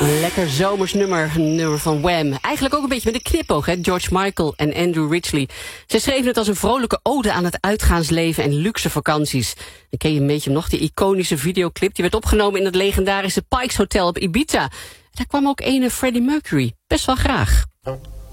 Lekker zomers nummer van Wham. Eigenlijk ook een beetje met een knipoog, hè? George Michael en Andrew Ridgeley. Zij schreven het als een vrolijke ode aan het uitgaansleven en luxe vakanties. Dan ken je een beetje nog die iconische videoclip. Die werd opgenomen in het legendarische Pikes Hotel op Ibiza. Daar kwam ook ene Freddie Mercury best wel graag.